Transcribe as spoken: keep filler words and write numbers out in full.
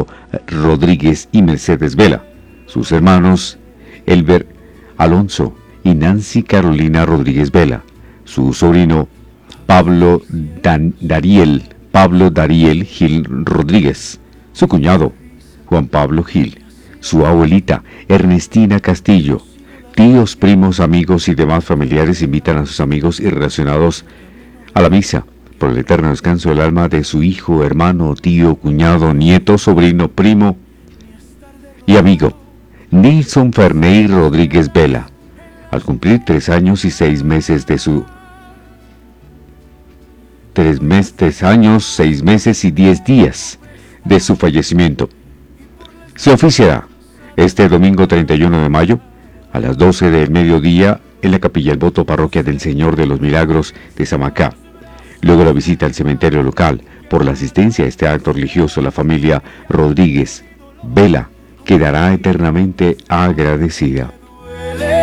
Rodríguez y Mercedes Vela, sus hermanos Elber Alonso y Nancy Carolina Rodríguez Vela, su sobrino Pablo Dan Dariel, Pablo Dariel Gil Rodríguez, su cuñado Juan Pablo Gil, su abuelita Ernestina Castillo, tíos, primos, amigos y demás familiares invitan a sus amigos y relacionados a la misa por el eterno descanso del alma de su hijo, hermano, tío, cuñado, nieto, sobrino, primo y amigo Nilson Ferney Rodríguez Vela, al cumplir tres años y seis meses de su tres, mes, tres años, seis meses y diez días de su fallecimiento. Se oficiará este domingo treinta y uno de mayo a las doce del mediodía en la Capilla del Voto, Parroquia del Señor de los Milagros de Samacá. Luego la visita al cementerio local. Por la asistencia a este acto religioso, la familia Rodríguez Vela quedará eternamente agradecida.